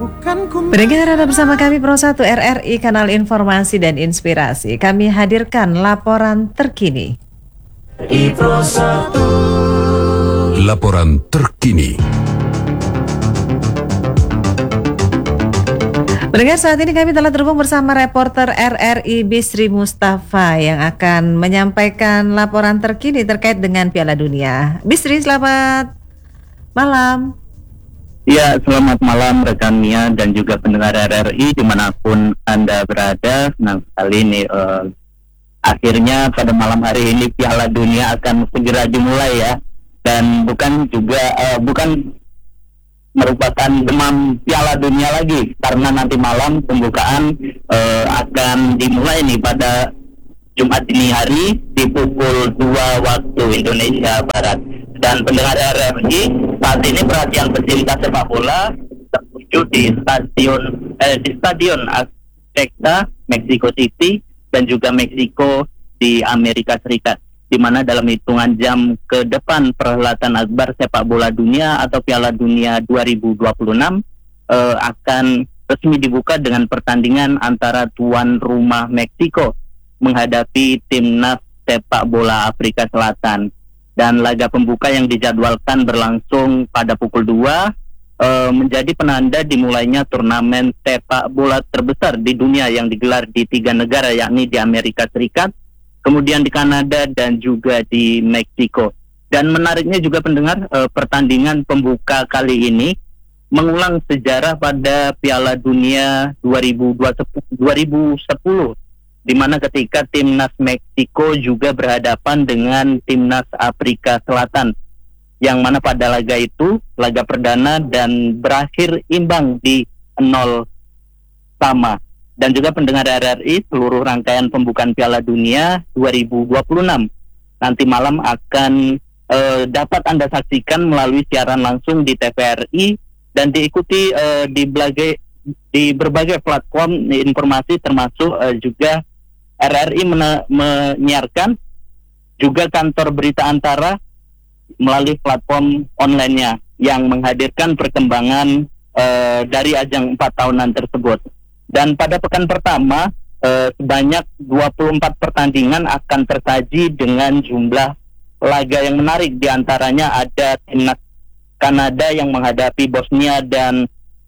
Pendengar, Anda bersama kami Pro 1 RRI, kanal informasi dan inspirasi. Kami hadirkan laporan terkini. Pro 1. Laporan terkini. Pendengar, saat ini kami telah terhubung bersama reporter RRI Bisri Mustafa yang akan menyampaikan laporan terkini terkait dengan Piala Dunia. Bisri, selamat malam. Ya, selamat malam rekan Mia dan juga pendengar RRI dimanapun Anda berada. Senang sekali nih, akhirnya pada malam hari ini Piala Dunia akan segera dimulai ya. Dan bukan merupakan demam Piala Dunia lagi, karena nanti malam pembukaan akan dimulai nih pada Jumat dini hari di pukul 2 waktu Indonesia Barat. Dan pendengar RRI, saat ini perhatian pecinta sepak bola tertuju di stadion Azteca, Mexico City, dan juga Meksiko di Amerika Serikat, di mana dalam hitungan jam ke depan perhelatan akbar sepak bola dunia atau Piala Dunia 2026 akan resmi dibuka dengan pertandingan antara tuan rumah Meksiko menghadapi timnas sepak bola Afrika Selatan. Dan laga pembuka yang dijadwalkan berlangsung pada pukul 2 menjadi penanda dimulainya turnamen sepak bola terbesar di dunia yang digelar di 3 negara, yakni di Amerika Serikat, kemudian di Kanada, dan juga di Meksiko. Dan menariknya juga pendengar, pertandingan pembuka kali ini mengulang sejarah pada Piala Dunia 2010, di mana ketika timnas Meksiko juga berhadapan dengan timnas Afrika Selatan, yang mana pada laga itu, laga perdana, dan berakhir imbang di 0-0. Dan juga pendengar RRI, seluruh rangkaian pembukaan Piala Dunia 2026 nanti malam akan dapat Anda saksikan melalui siaran langsung di TVRI dan diikuti di berbagai platform informasi, termasuk juga RRI menyiarkan juga kantor berita Antara melalui platform online-nya yang menghadirkan perkembangan dari ajang 4 tahunan tersebut. Dan pada pekan pertama sebanyak 24 pertandingan akan tersaji dengan jumlah laga yang menarik. Di antaranya ada timnas Kanada yang menghadapi Bosnia dan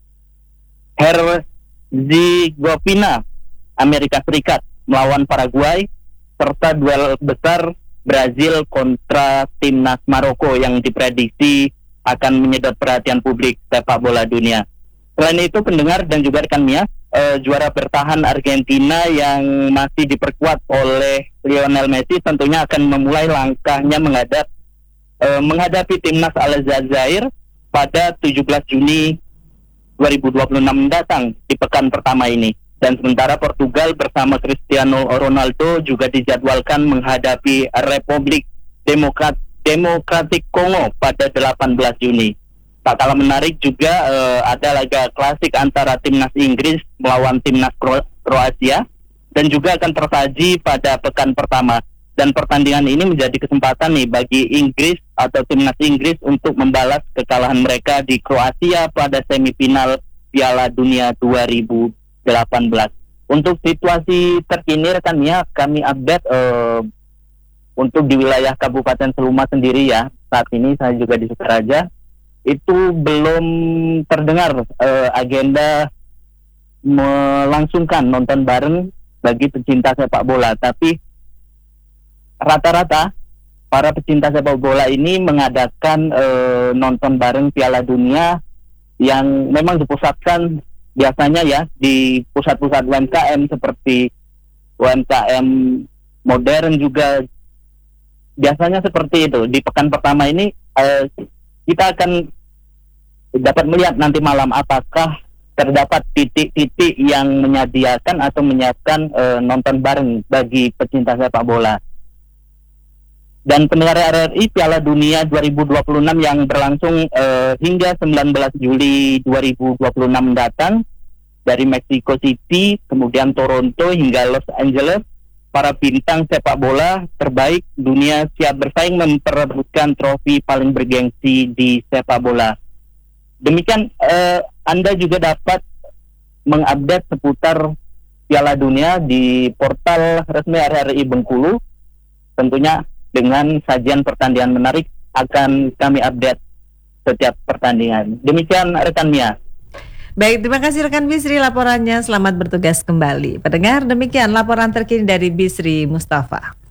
Herzegovina Amerika Serikat melawan Paraguay, serta duel besar Brazil kontra timnas Maroko yang diprediksi akan menyedot perhatian publik sepak bola dunia. Selain itu, pendengar dan juga rekan Mia, juara bertahan Argentina yang masih diperkuat oleh Lionel Messi tentunya akan memulai langkahnya menghadapi timnas Aljazair pada 17 Juni 2026 mendatang di pekan pertama ini. Dan sementara Portugal bersama Cristiano Ronaldo juga dijadwalkan menghadapi Republik Demokratik Kongo pada 18 Juni. Tak kalah menarik juga ada laga klasik antara timnas Inggris melawan timnas Kroasia dan juga akan tersaji pada pekan pertama. Dan pertandingan ini menjadi kesempatan nih bagi Inggris atau timnas Inggris untuk membalas kekalahan mereka di Kroasia pada semifinal Piala Dunia 2018. Untuk situasi terkini rekan Mia, kami update untuk di wilayah Kabupaten Seluma sendiri ya. Saat ini saya juga di Sukaraja, itu belum terdengar agenda melangsungkan nonton bareng bagi pecinta sepak bola. Tapi rata-rata para pecinta sepak bola ini mengadakan nonton bareng Piala Dunia yang memang dipusatkan biasanya ya di pusat-pusat UMKM seperti UMKM modern juga. Biasanya seperti itu. Di pekan pertama ini kita akan dapat melihat nanti malam apakah terdapat titik-titik yang menyediakan atau menyiapkan nonton bareng bagi pecinta sepak bola. Dan pendengar RRI, Piala Dunia 2026 yang berlangsung hingga 19 Juli 2026 mendatang dari Mexico City, kemudian Toronto hingga Los Angeles, para bintang sepak bola terbaik dunia siap bersaing memperebutkan trofi paling bergengsi di sepak bola. Demikian Anda juga dapat mengupdate seputar Piala Dunia di portal resmi RRI Bengkulu. Tentunya dengan sajian pertandingan menarik akan kami update setiap pertandingan. Demikian rekan Mia. Baik, terima kasih rekan Bisri laporannya. Selamat bertugas kembali. Pendengar, demikian laporan terkini dari Bisri Mustafa.